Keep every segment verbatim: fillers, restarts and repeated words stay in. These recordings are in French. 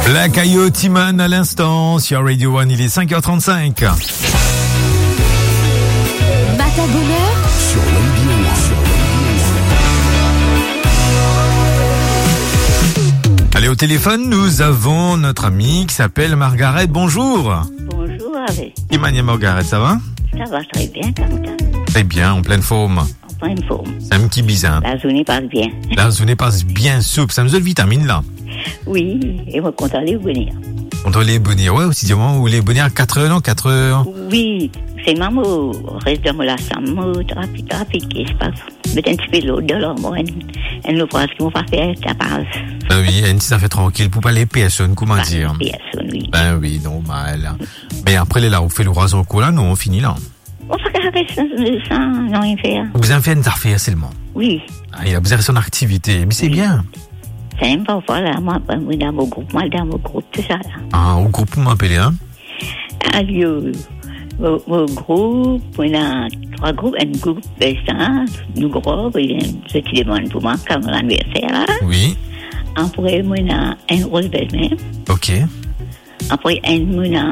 Black Ayot Timan à l'instant sur Radio One, il est cinq heures trente-cinq. Matin bonheur sur Radio One. Allez, au téléphone, nous avons notre amie qui s'appelle Margaret. Bonjour. Bonjour, avec. Imania Margaret, ça va? Ça va très bien, comme ça. Très bien, en pleine forme. En pleine forme. C'est un petit bizarre. La journée passe bien. La journée passe bien souple. Ça nous a de vitamines là. Oui, et moi, content de venir. Contre les bonniers, ouais, aussi, ou les bonniers à quatre heures, non, quatre heures. Oui, c'est maman, reste dans la salle, trafic, trafic, c'est pas ça. Mais un petit peu l'eau de l'homme, elle nous voit ce qu'on va faire, ça passe. Ben oui, une ça fait tranquille pour pas les personnes, comment Pas dire. les personnes, oui. Ben oui, normal. Mais après, les là, on fait le rason au cou là, non, on finit là. On va faire ça, non, rien faire. Vous en faites une affaire seulement. Oui. Ah, il a besoin de son activité, mais c'est Oui. bien. C'est un peu voilà, moi, moi, dans mon groupe, moi, dans mon groupe, tout ça, là. Ah, au groupe, vous m'appelez, hein? Allez, mon, mon groupe, on a trois groupes, un groupe, ben ça, nous gros, il y a un petit demande pour moi, comme l'anniversaire, là. Oui. Après, on a un rose belle-mère. Ok. Après, un, on a,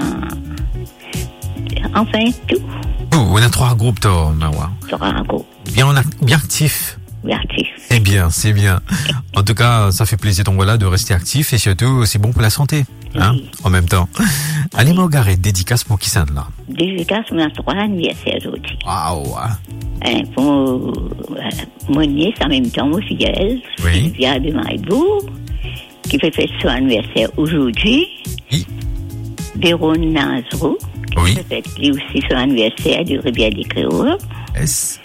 enfin, tout. Oh, on a trois groupes, toi, Mawa. Sur un groupe, Bien, on a, bien actif. oui, actif. C'est bien, c'est bien. En tout cas, ça fait plaisir, donc voilà, de rester actif et surtout, c'est bon pour la santé, hein, Oui. en même temps. Allez, Margaret, dédicace pour qui ça, là? Dédicace, on a trois anniversaires aujourd'hui. Waouh, hein. Un pour euh, mon nièce, en même temps, mon filleul, Oui. Sylvia de Maïbourg, qui fait fêter son anniversaire aujourd'hui. Oui. Vérone Nazrou, qui Oui. fait fêter lui aussi son anniversaire de Rivière des Créoles. Yes.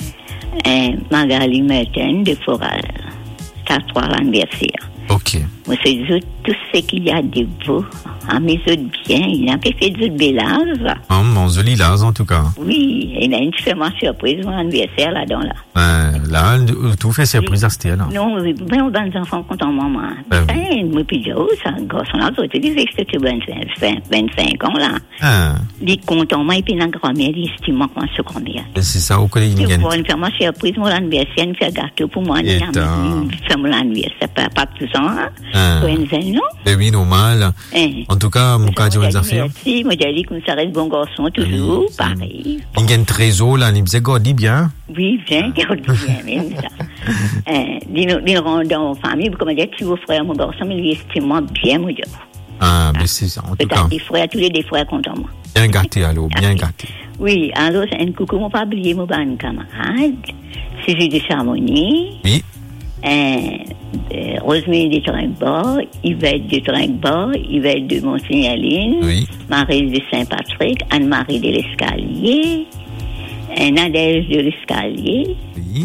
Un Magali Merton de Foral. Ça, trois l'anniversaire. Ok. Moi, c'est juste tout ce qu'il y a de beau. En mes autres bien, il a fait du bellage. Oh, mon joli là, en tout cas. Oui, il a une vraiment surprise, mon anniversaire là-dedans, là. Euh, là, tout fait surprise à ce là. Non, mais on va les enfants contents, maman. Ben Ben, moi, puis oh, ça, garçon là, je te disais que c'était vingt-cinq ans, là. Ah, Il est content, moi, et puis la grand-mère, il estime moi, ce grand-mère. c'est ça, au collège Tu Ningen. vois, il fait ma surprise, mon anniversaire, il fait un gâteau pour moi, il Et fait mon anniversaire, pas, pas tout ça, hein. Ah. Pour une zen, non? Eh oui, normal. Hein. En tout cas, mon cas, j'ai des affaires. Merci, moi, j'ai dit qu'on s'arrête bon garçon, toujours, Oui, pareil. Ningen trésor, là, il me disait, dit bien. Oui, bien, garde bien, même ça. Euh, il rentre dans la famille, comme dire, tu veux frère, mon garçon, mais il estime moi bien, moi, je. Ah, mais c'est ça, en tout cas. Peut-être des frères, tous les des frères contents, moi. Bien gâté, allô, bien gâté. Oui, alors, c'est un coucou, mon pas oublier mon bon camarade, Suzy de Chamonix, Oui. euh, euh, Rosemary de Trinquebord, Yvette de Trinquebord, Yvette de Monsignaline, Oui. Marie de Saint-Patrick, Anne-Marie de l'Escalier, euh, Nadège de l'Escalier. Oui.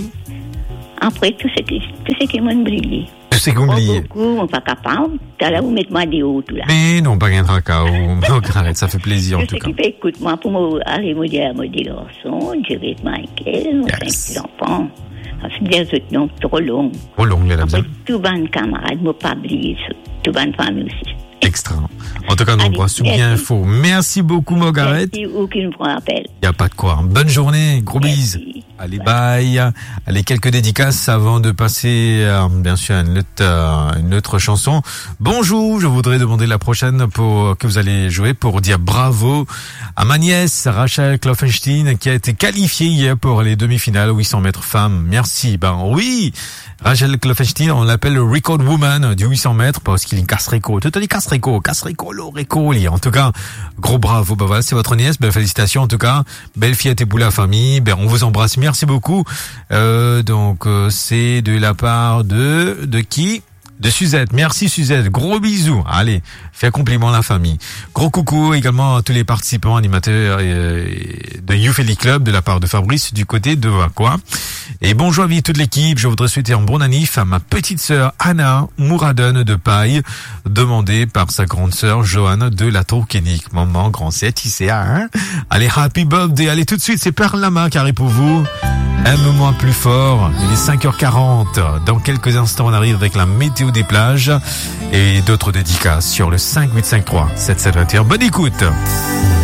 Après, tout ce qui, tout ce qui m'a oublié. Je sais qu'on Pas oublie. beaucoup, on pas capable. T'as là où mettre moi des hauts, tout là. Mais non, pas qu'un tracas. Margaret, ça fait plaisir, en Je tout sais cas. qui fait, écoute-moi, pour me aller me dire à mon des garçons, Jerry Michael, mon Yes. cinq petits-enfants. C'est des autres noms trop longs. Oh, long, là, Après, là, tout bon camarade, ne pas oublier ça. Tout bon famille aussi. extra. En tout cas, Allez, nombreux sous bien merci. info. Merci beaucoup, Margaret. Merci, ou qui nous prend appel. Il n'y a pas de quoi. Bonne journée, gros bises. Merci. Allez, bye. Allez, quelques dédicaces avant de passer, euh, bien sûr, à une autre, euh, une autre chanson. Bonjour, je voudrais demander la prochaine pour que vous allez jouer pour dire bravo à ma nièce Rachel Kloffenstein qui a été qualifiée hier pour les demi-finales huit cents mètres femmes. Merci. Ben oui, Rachel Kloffenstein, on l'appelle le record woman du huit cents mètres parce qu'il est casse-réco. Tout est casse-réco, casse-réco, l'oreco. En tout cas, gros bravo. Ben voilà, c'est votre nièce. Belle félicitations en tout cas. Belle fillette pour la famille. Ben on vous embrasse. Merci beaucoup. Euh, donc euh, c'est de la part de de qui? De Suzette. Merci Suzette. Gros bisous. Allez, fais un compliment à la famille. Gros coucou également à tous les participants animateurs euh, de Youth Elite Club de la part de Fabrice du côté de Vacois. Et bonjour à toute l'équipe. Je voudrais souhaiter un bon anniv à ma petite sœur Anna Mouradone de Paille, demandée par sa grande sœur Joanne de la Tourquenique. Maman, grand sept, I C A, hein? Allez, happy birthday. Allez, tout de suite, c'est Perle Lama qui arrive pour vous. Aime-moi plus fort. Il est cinq heures quarante. Dans quelques instants, on arrive avec la météo des plages et d'autres dédicaces sur le cinq huit cinq trois sept sept deux un. Bonne écoute.